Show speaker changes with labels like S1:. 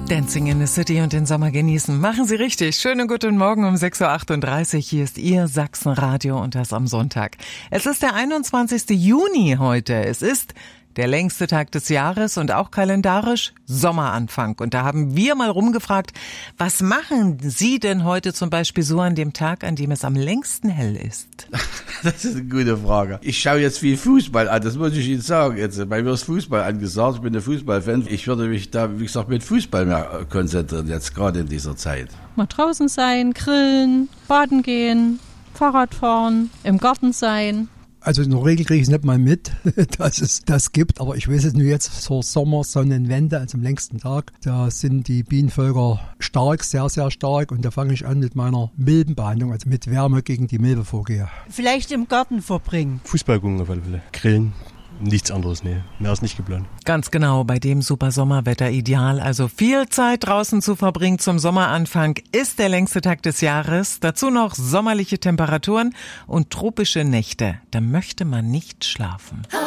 S1: Dancing in the City und den Sommer genießen. Machen Sie richtig. Schönen guten Morgen um 6.38 Uhr. Hier ist Ihr Sachsenradio und das am Sonntag. Es ist der 21. Juni heute. Es ist der längste Tag des Jahres und auch kalendarisch Sommeranfang. Und da haben wir mal rumgefragt, was machen Sie denn heute zum Beispiel so an dem Tag, an dem es am längsten hell ist?
S2: Das ist eine gute Frage. Ich schaue jetzt viel Fußball an, das muss ich Ihnen sagen. Jetzt, bei mir ist Fußball angesagt, ich bin ein Fußballfan. Ich würde mich da, wie gesagt, mit Fußball mehr konzentrieren, jetzt gerade in dieser Zeit.
S3: Mal draußen sein, grillen, baden gehen, Fahrrad fahren, im Garten sein.
S4: Also in der Regel kriege ich es nicht mal mit, dass es das gibt, aber ich weiß es nur jetzt zur Sommersonnenwende, also am längsten Tag. Da sind die Bienenvölker stark, sehr, sehr stark und da fange ich an mit meiner Milbenbehandlung, also mit Wärme gegen die Milbe vorgehe.
S5: Vielleicht im Garten verbringen.
S6: Fußball gucken auf alle Fälle. Grillen. Nichts anderes, nee. Mehr ist nicht geplant.
S1: Ganz genau, bei dem super Sommerwetter ideal. Also viel Zeit draußen zu verbringen zum Sommeranfang ist der längste Tag des Jahres. Dazu noch sommerliche Temperaturen und tropische Nächte. Da möchte man nicht schlafen.